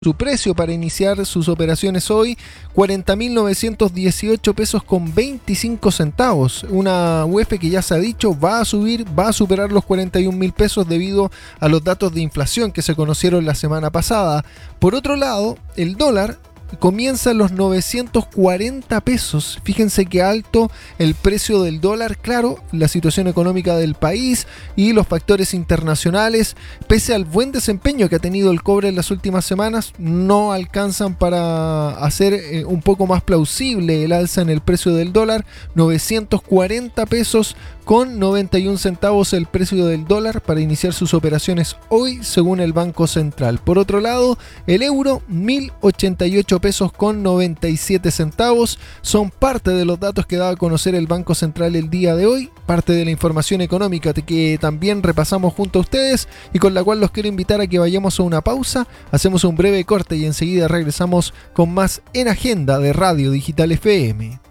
Su precio para iniciar sus operaciones hoy, 40.918 pesos con 25 centavos. Una UF que ya se ha dicho va a subir, va a superar los 41.000 pesos debido a los datos de inflación que se conocieron la semana pasada. Por otro lado, el dólar comienza en los 940 pesos. Fíjense qué alto el precio del dólar. Claro, la situación económica del país y los factores internacionales, pese al buen desempeño que ha tenido el cobre en las últimas semanas, no alcanzan para hacer un poco más plausible el alza en el precio del dólar. 940 pesos con 91 centavos el precio del dólar para iniciar sus operaciones hoy, según el Banco Central. Por otro lado, el euro, 1.088 pesos con 97 centavos. Son parte de los datos que da a conocer el Banco Central el día de hoy, parte de la información económica que también repasamos junto a ustedes y con la cual los quiero invitar a que vayamos a una pausa. Hacemos un breve corte y enseguida regresamos con más en Agenda de Radio Digital FM.